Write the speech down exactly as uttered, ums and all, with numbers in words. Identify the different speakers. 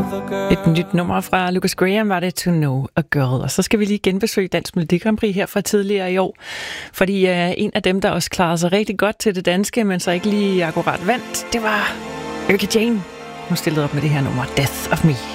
Speaker 1: Et nyt nummer fra Lucas Graham var det To Know a Girl. Og så skal vi lige genbesøge Dansk Melodi Grand Prix her fra tidligere i år. Fordi uh, en af dem, der også klarede sig rigtig godt til det danske, men så ikke lige akkurat vandt, det var Erika Jane. Hun stillede op med det her nummer, Death of Me.